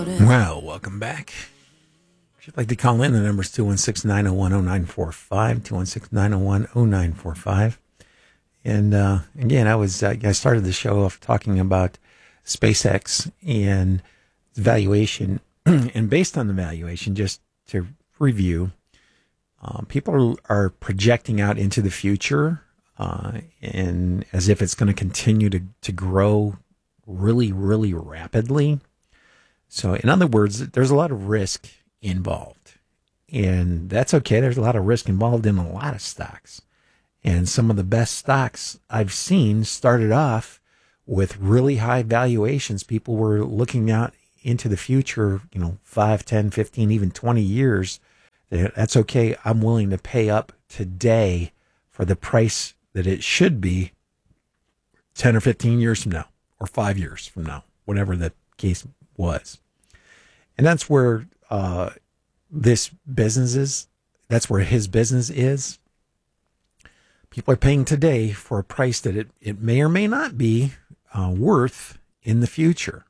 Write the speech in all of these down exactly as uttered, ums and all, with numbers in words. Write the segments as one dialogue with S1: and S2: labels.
S1: Well, welcome back. If you'd like to call in, the number is two one six, nine oh one, oh nine four five, two one six, nine oh one, oh nine four five. And uh, again, I was uh, I started the show off talking about SpaceX and valuation. And based on the valuation, just to review, um, people are, are projecting out into the future uh, and as if it's going to continue to, to grow really, really rapidly. So in other words, there's a lot of risk involved, and that's okay. There's a lot of risk involved in a lot of stocks, and some of the best stocks I've seen started off with really high valuations. People were looking out into the future, you know, five, ten, fifteen, even twenty years. That's okay. I'm willing to pay up today for the price that it should be ten or fifteen years from now, or five years from now, whatever the case was. And that's where uh, this business is. That's where his business is. People are paying today for a price that it, it may or may not be uh, worth in the future.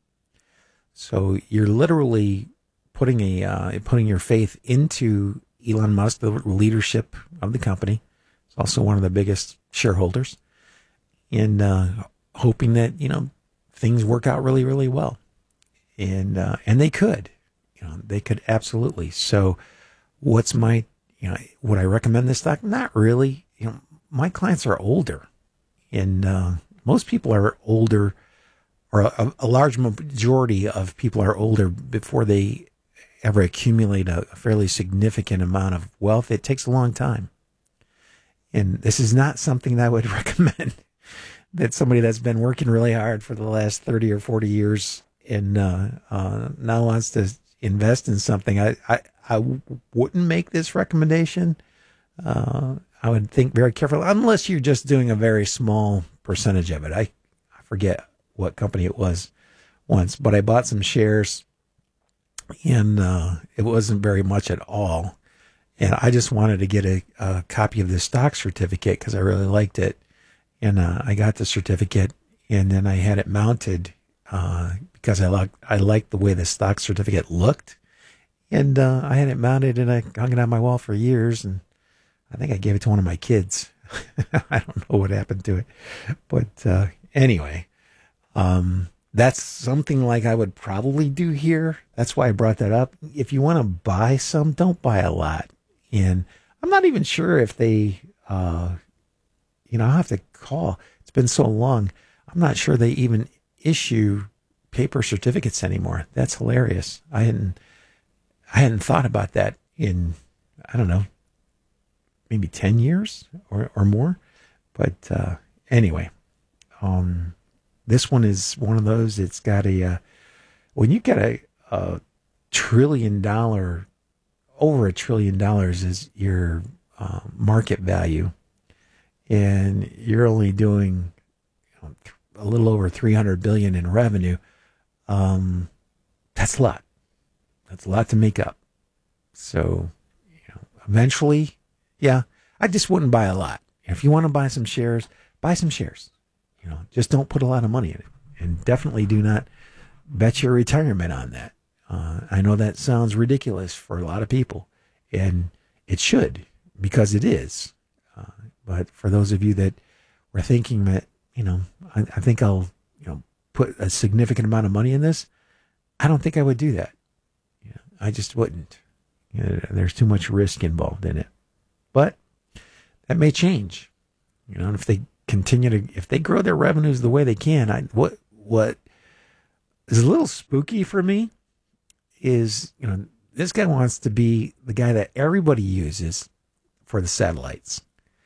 S1: So you're literally putting a uh, putting your faith into Elon Musk, the leadership of the company. He's also one of the biggest shareholders, and uh, hoping that, you know, things work out really, really well. And, uh, and they could, you know, they could absolutely. So what's my, you know, would I recommend this stock? Not really. You know, my clients are older, and, uh, most people are older, or a, a large majority of people are older before they ever accumulate a, a fairly significant amount of wealth. It takes a long time. And this is not something that I would recommend that somebody that's been working really hard for the last thirty or forty years and uh, uh, now wants to invest in something. I, I, I wouldn't make this recommendation. Uh, I would think very carefully, unless you're just doing a very small percentage of it. I, I forget what company it was once, but I bought some shares, and uh, it wasn't very much at all. And I just wanted to get a, a copy of the stock certificate because I really liked it. And uh, I got the certificate, and then I had it mounted uh, because I liked I liked the way the stock certificate looked, and uh, I had it mounted, and I hung it on my wall for years. And I think I gave it to one of my kids. I don't know what happened to it, but uh, anyway, um, that's something like I would probably do here. That's why I brought that up. If you want to buy some, don't buy a lot. And I'm not even sure if they, uh, you know, I'll have to call. It's been so long. I'm not sure they even issue paper certificates anymore. That's hilarious. I hadn't, I hadn't thought about that in, I don't know, maybe ten years or, or more. But uh, anyway, um, this one is one of those. It's got a, uh, when you get a, a trillion dollar, over a trillion dollars is your uh, market value, and you're only doing, you know, a little over three hundred billion in revenue. Um, that's a lot. That's a lot to make up. So, you know, eventually, yeah, I just wouldn't buy a lot. If you want to buy some shares, buy some shares. You know, just don't put a lot of money in it, and definitely do not bet your retirement on that. Uh, I know that sounds ridiculous for a lot of people, and it should, because it is. Uh, but for those of you that were thinking that, you know, I, I think I'll, you know, put a significant amount of money in this, I don't think I would do that. You know, I just wouldn't. You know, there's too much risk involved in it. But that may change. You know, if they continue to, if they grow their revenues the way they can, I, what what is a little spooky for me is, you know, this guy wants to be the guy that everybody uses for the satellites.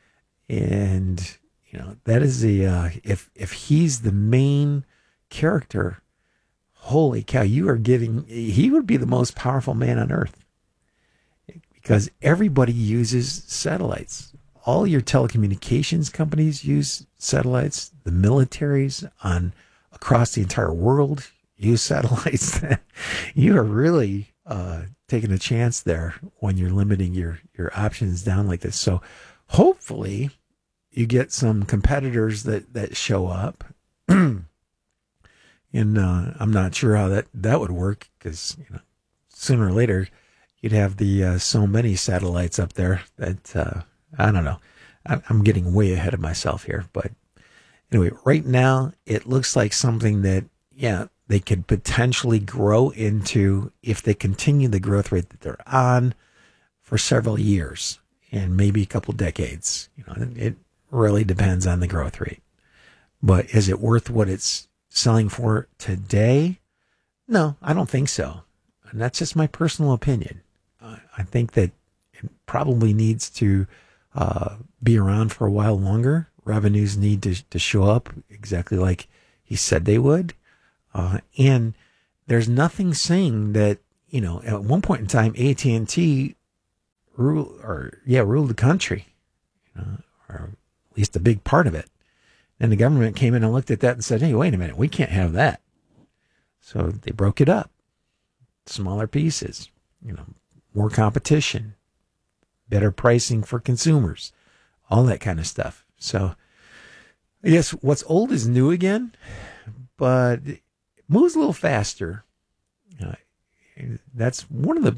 S1: And, you know, that is the, uh, if, if he's the main character, holy cow, you are giving, he would be the most powerful man on earth, because everybody uses satellites. All your telecommunications companies use satellites. The militaries on across the entire world use satellites. You are really uh, taking a chance there when you're limiting your, your options down like this. So hopefully you get some competitors that, that show up. You And uh, I'm not sure how that, that would work because, you know, sooner or later you'd have the uh, so many satellites up there that, uh, I don't know. I'm getting way ahead of myself here. But anyway, right now it looks like something that, yeah, they could potentially grow into if they continue the growth rate that they're on for several years and maybe a couple decades. You know, it really depends on the growth rate. But is it worth what it's selling for today? No, I don't think so. And that's just my personal opinion. Uh, I think that it probably needs to uh, be around for a while longer. Revenues need to, to show up exactly like he said they would. Uh, and there's nothing saying that, you know, at one point in time, A T and T rule or yeah, ruled the country, you know, or at least a big part of it. And the government came in and looked at that and said, hey, wait a minute, we can't have that. So they broke it up. Smaller pieces, you know, more competition, better pricing for consumers, all that kind of stuff. So I guess what's old is new again, but it moves a little faster. Uh, that's one of the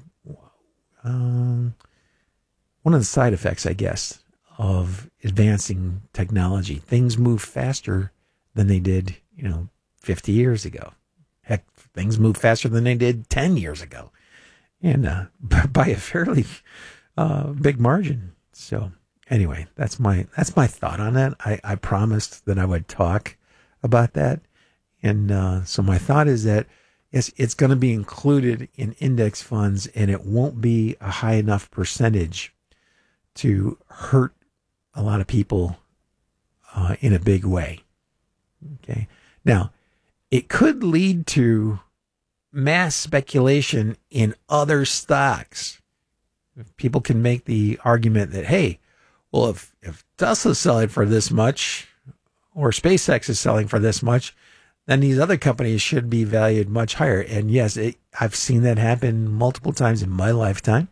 S1: um, one of the side effects, I guess, of advancing technology. Things move faster than they did, you know, fifty years ago. Heck, things move faster than they did ten years ago, and uh, by a fairly uh, big margin. So anyway, that's my that's my thought on that. I, I promised that I would talk about that, and uh, so my thought is that it's it's going to be included in index funds, and it won't be a high enough percentage to hurt a lot of people uh, in a big way. Okay, now it could lead to mass speculation in other stocks. People can make the argument that, hey, well, if, if Tesla's selling for this much or SpaceX is selling for this much, then these other companies should be valued much higher. And yes, it, I've seen that happen multiple times in my lifetime.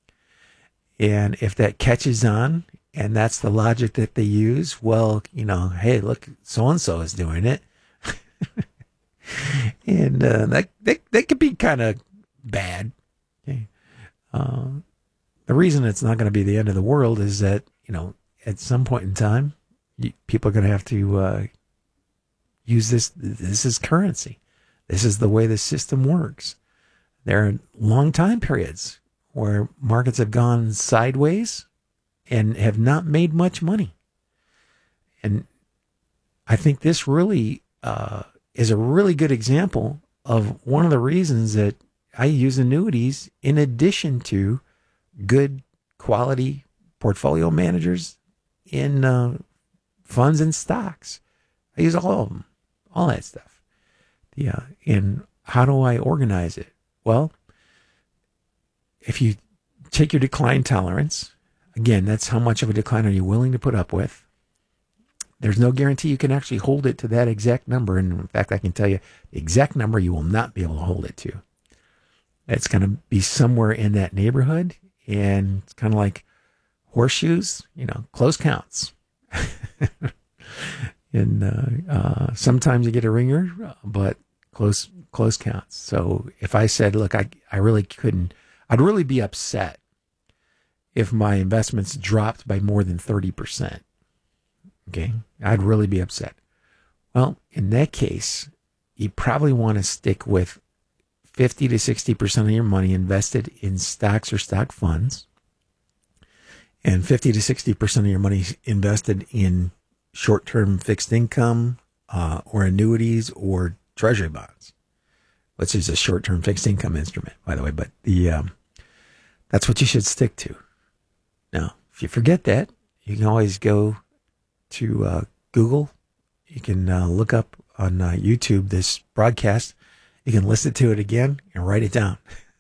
S1: And if that catches on and that's the logic that they use, well, you know, hey, look, so-and-so is doing it. and uh, that, that that could be kind of bad. Okay. Uh, the reason it's not going to be the end of the world is that, you know, at some point in time, you, people are going to have to uh, use this. This is currency. This is the way the system works. There are long time periods where markets have gone sideways and have not made much money. And I think this really uh, is a really good example of one of the reasons that I use annuities in addition to good quality portfolio managers in uh, funds and stocks. I use all of them, all that stuff. Yeah. And how do I organize it? Well, if you take your decline tolerance, again, that's how much of a decline are you willing to put up with. There's no guarantee you can actually hold it to that exact number. And in fact, I can tell you the exact number you will not be able to hold it to. It's going to be somewhere in that neighborhood. And it's kind of like horseshoes, you know, close counts. and uh, uh, sometimes you get a ringer, but close close counts. So if I said, look, I, I really couldn't, I'd really be upset if my investments dropped by more than thirty percent. Okay, I'd really be upset. Well, in that case, you probably want to stick with fifty to sixty percent of your money invested in stocks or stock funds, and fifty to sixty percent of your money invested in short-term fixed income uh, or annuities or treasury bonds, which is a short-term fixed income instrument, by the way. But the um, that's what you should stick to. Now, if you forget that, you can always go to uh, Google. You can uh, look up on uh, YouTube this broadcast. You can listen to it again and write it down.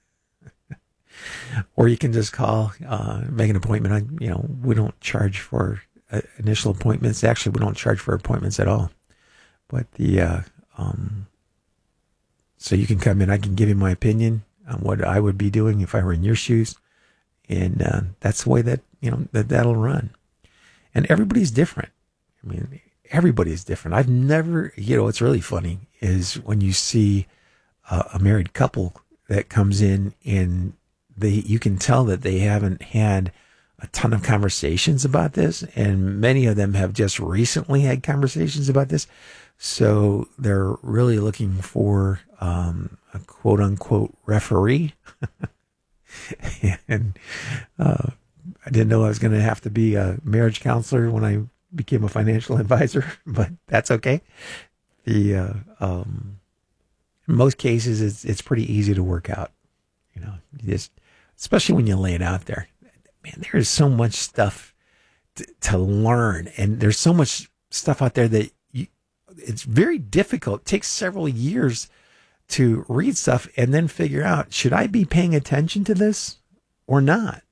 S1: Or you can just call, uh, make an appointment. I, you know, we don't charge for uh, initial appointments. Actually, we don't charge for appointments at all. But the, uh, um, so you can come in. I can give you my opinion on what I would be doing if I were in your shoes. And uh, that's the way that, you know, that that'll run. And everybody's different. I mean, everybody's different. I've never, you know, what's really funny is when you see uh, a married couple that comes in and they, you can tell that they haven't had a ton of conversations about this, and many of them have just recently had conversations about this. So they're really looking for um, a quote unquote referee. and uh, I didn't know I was going to have to be a marriage counselor when I became a financial advisor, but that's okay. The uh, um, in most cases, it's it's pretty easy to work out. You know, you just especially when you lay it out there. Man, there is so much stuff to, to learn, and there's so much stuff out there that you, it's very difficult. It takes several years to read stuff and then figure out, should I be paying attention to this or not?